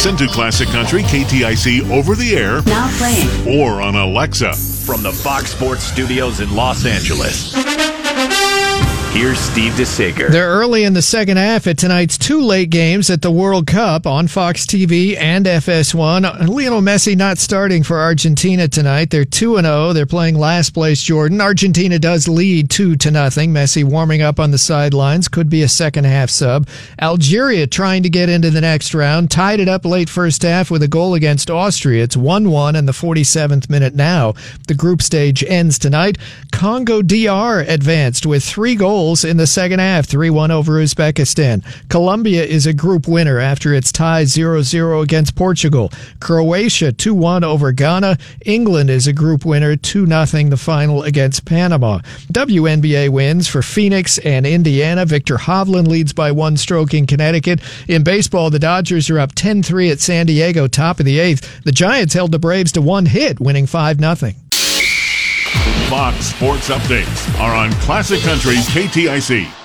Listen to Classic Country KTIC over the air. Now playing. Or on Alexa. From the Fox Sports Studios in Los Angeles, here's Steve DeSager. They're early in the second half at tonight's two late games at the World Cup on Fox TV and FS1. Lionel Messi not starting for Argentina tonight. They're 2-0. They're playing last place Jordan. Argentina does lead 2-0. Messi warming up on the sidelines. Could be a second half sub. Algeria trying to get into the next round. Tied it up late first half with a goal against Austria. It's 1-1 in the 47th minute now. The group stage ends tonight. Congo DR advanced with 3 goals in the second half, 3-1 over Uzbekistan. Colombia is a group winner after its tie 0-0 against Portugal. Croatia 2-1 over Ghana. England is a group winner, 2-0 the final against Panama. WNBA wins for Phoenix and Indiana. Victor Hovland leads by 1 stroke in Connecticut. In baseball, the Dodgers are up 10-3 at San Diego, top of the 8th. The Giants held the Braves to 1 hit, winning 5-0. Fox Sports Updates are on Classic Country KTIC.